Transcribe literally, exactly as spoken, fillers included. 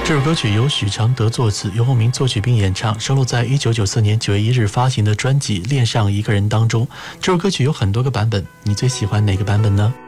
这首歌曲由许常德作词，游鸿明作曲并演唱，收录在一九九四年九月一日发行的专辑《恋上一个人》当中。这首歌曲有很多个版本，你最喜欢哪个版本呢？